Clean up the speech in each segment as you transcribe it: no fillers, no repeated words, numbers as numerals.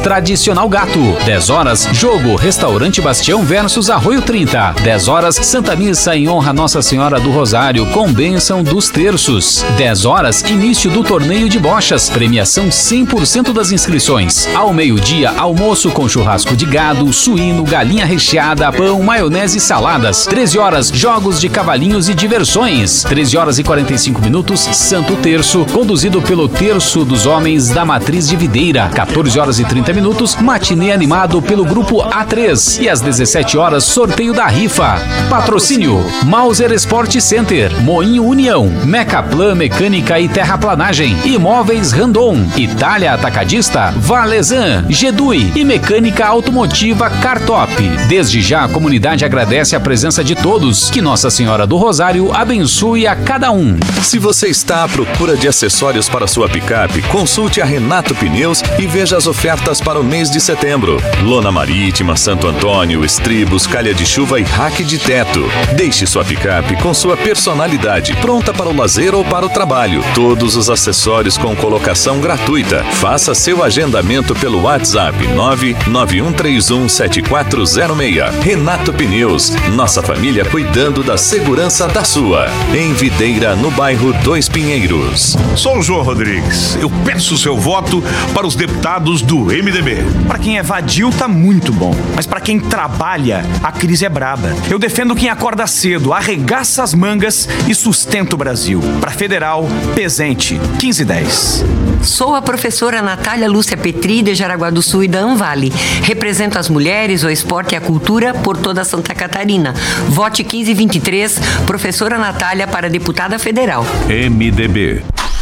Tradicional Gato. 10 horas, jogo Restaurante Bastião versus Arroio 30. 10 horas, Santa Missa em honra a Nossa Senhora do Rosário, com bênção dos terços. 10 horas, início do torneio de bochas. Premiação 100% das inscrições. Ao meio-dia, almoço com churrasco de gado, suíno, galinha recheada, pão, maionese e saladas. 13 horas, jogos de cavalinhos e diversões. 13 horas e 45 minutos, Santo Terço, conduzido pelo Terço dos Homens da Matriz de Videira. 14 horas e 30 minutos, matinê animado pelo grupo A3. E às 17 horas, sorteio da rifa. Patrocínio: Mauser Sport Center, Moinho União, Mecaplan Mecânica e Terraplanagem, Imóveis Randon, Itália Atacadista, Valesan, Gedui e Mecânica Automotiva Cartop. Desde já a comunidade agradece a presença de todos. Que Nossa Senhora do Rosário abençoe a cada um. Se você está à procura de acessórios para sua picape, consulte a Renato Pneus e veja as ofertas para o mês de setembro. Lona marítima, Santo Antônio, estribos, calha de chuva e rack de teto. Deixe sua picape com sua personalidade, pronta para o lazer ou para o trabalho. Todos os acessórios com colocação gratuita. Faça seu agendamento pelo WhatsApp 991317406. Renato Pneus, nossa família cuidando da segurança da sua. Em Videira, no bairro Dois Pinheiros. Sou o João Rodrigues. Eu peço seu voto para os deputados do MDB. Para quem é vadio, tá muito bom. Mas para quem trabalha, a crise é braba. Eu defendo quem acorda cedo, arregaça as mangas e sustenta o Brasil. Para Federal, Pezente, 1510. Sou a professora Natália Lúcia Petri, de Jaraguá do Sul e da Anvale. Represento as mulheres, o esporte e a cultura por toda Santa Catarina. Vote 1523, professora Natália para deputada federal. MDB.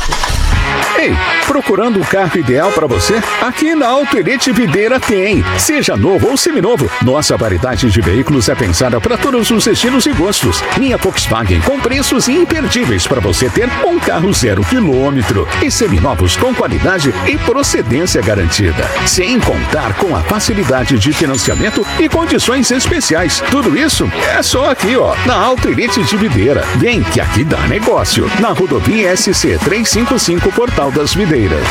Ei, procurando um carro ideal para você? Aqui na Auto Elite Videira tem. Seja novo ou seminovo, nossa variedade de veículos é pensada para todos os estilos e gostos. Linha Volkswagen com preços imperdíveis para você ter um carro 0 quilômetro e seminovos com qualidade e procedência garantida. Sem contar com a facilidade de financiamento e condições especiais. Tudo isso é só aqui, ó, na Auto Elite de Videira. Vem que aqui dá negócio. Na rodovia SC 355 Portal das Videiras.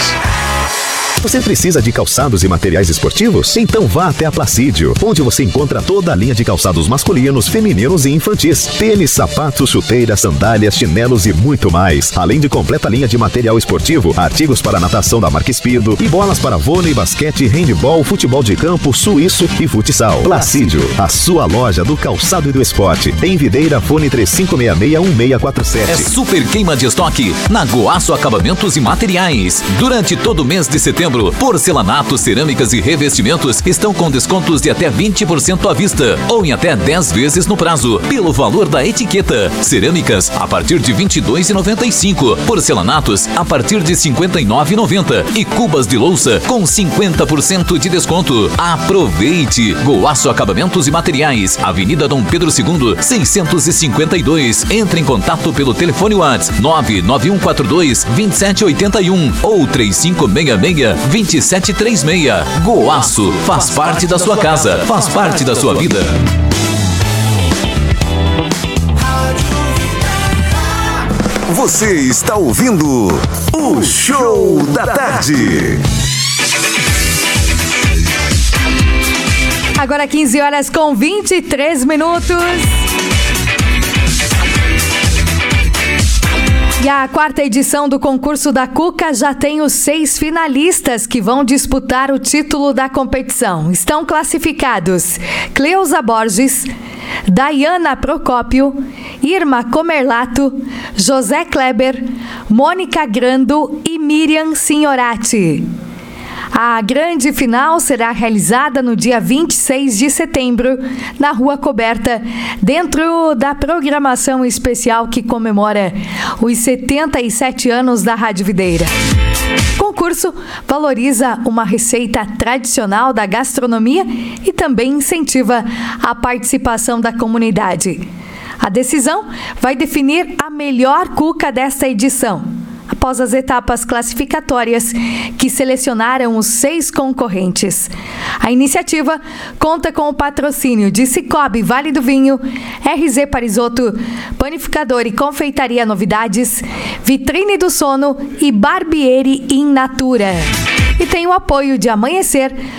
Você precisa de calçados e materiais esportivos? Então vá até a Placídio, onde você encontra toda a linha de calçados masculinos, femininos e infantis. Tênis, sapatos, chuteiras, sandálias, chinelos e muito mais. Além de completa linha de material esportivo, artigos para natação da marca Speedo e bolas para vôlei, basquete, handebol, futebol de campo, suíço e futsal. Placídio, a sua loja do calçado e do esporte. Em Videira, fone 3566-1647. É super queima de estoque na Goaço Acabamentos e Materiais. Durante todo o mês de setembro, porcelanatos, cerâmicas e revestimentos estão com descontos de até 20% à vista ou em até 10 vezes no prazo, pelo valor da etiqueta. Cerâmicas a partir de R$ 22,95, porcelanatos a partir de R$ 59,90 e cubas de louça com 50% de desconto. Aproveite! Goaço Acabamentos e Materiais, Avenida Dom Pedro II, 652. Entre em contato pelo telefone WhatsApp 99142-2781 ou 3566-2736. Goaço faz parte da sua casa, faz parte da sua vida. Você está ouvindo o Show da Tarde. Agora 15 horas com 23 minutos. E a quarta edição do concurso da Cuca já tem os 6 finalistas que vão disputar o título da competição. Estão classificados Cleusa Borges, Dayana Procópio, Irma Comerlato, José Kleber, Mônica Grando e Miriam Signorati. A grande final será realizada no dia 26 de setembro, na Rua Coberta, dentro da programação especial que comemora os 77 anos da Rádio Videira. O concurso valoriza uma receita tradicional da gastronomia e também incentiva a participação da comunidade. A decisão vai definir a melhor cuca desta edição, após as etapas classificatórias que selecionaram os 6 concorrentes. A iniciativa conta com o patrocínio de Cicobi Vale do Vinho, RZ Parisotto, Panificador e Confeitaria Novidades, Vitrine do Sono e Barbieri in Natura. E tem o apoio de Amanhecer,